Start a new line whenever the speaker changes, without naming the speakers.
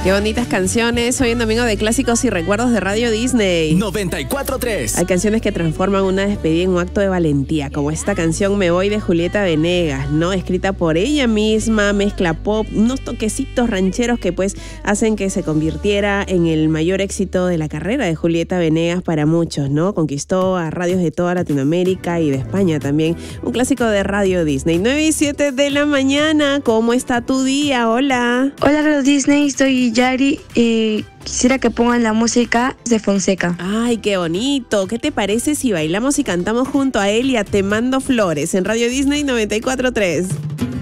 Qué bonitas canciones. Hoy en Domingo de Clásicos y Recuerdos de Radio Disney.
94.3.
Hay canciones que transforman una despedida en un acto de valentía, como esta canción Me Voy de Julieta Venegas, ¿no? Escrita por ella misma, mezcla pop, unos toquecitos rancheros que pues hacen que se convirtiera en el mayor éxito de la carrera de Julieta Venegas para muchos, ¿no? Conquistó a radios de toda Latinoamérica y de España también. Un clásico de Radio Disney. 9:07 de la mañana. ¿Cómo está tu día? Hola.
Hola Radio Disney, soy Yari. Quisiera que pongan la música de Fonseca.
Ay, qué bonito. ¿Qué te parece si bailamos y cantamos junto a él y a Te Mando Flores en Radio Disney 94.3?